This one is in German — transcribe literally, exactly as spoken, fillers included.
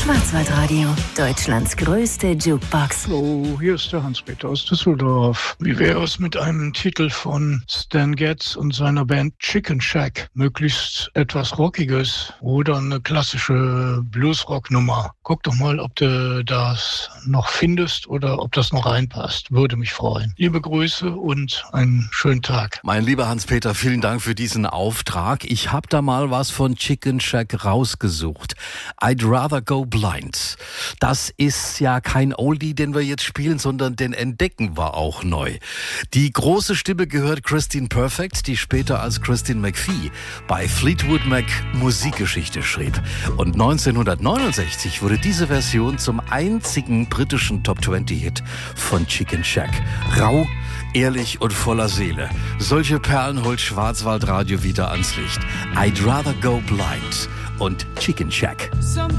Schwarzwaldradio, Deutschlands größte Jukebox. Hallo, hier ist der Hans-Peter aus Düsseldorf. Wie wäre es mit einem Titel von Stan Getz und seiner Band Chicken Shack? Möglichst etwas Rockiges oder eine klassische Bluesrock-Nummer. Guck doch mal, ob du das noch findest oder ob das noch reinpasst. Würde mich freuen. Liebe Grüße und einen schönen Tag. Mein lieber Hans-Peter, vielen Dank für diesen Auftrag. Ich habe da mal was von Chicken Shack rausgesucht. I'd rather go blind. Das ist ja kein Oldie, den wir jetzt spielen, sondern den entdecken wir auch neu. Die große Stimme gehört Christine Perfect, die später als Christine McVie bei Fleetwood Mac Musikgeschichte schrieb. Und neunzehnhundertneunundsechzig wurde diese Version zum einzigen britischen Top zwanzig Hit von Chicken Shack. Rau, ehrlich und voller Seele. Solche Perlen holt Schwarzwaldradio wieder ans Licht. I'd rather go blind und Chicken Shack.